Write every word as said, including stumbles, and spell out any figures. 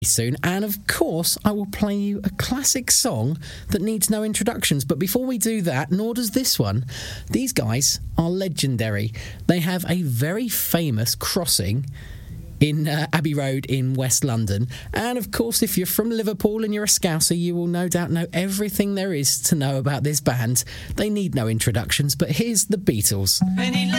soon, and of course I will play you a classic song that needs no introductions. But before we do that, nor does this one. These guys are legendary. They have a very famous crossing in uh, Abbey Road in West London, and of course if you're from Liverpool and you're a Scouser, you will no doubt know everything there is to know about this band. They need no introductions, but here's the Beatles.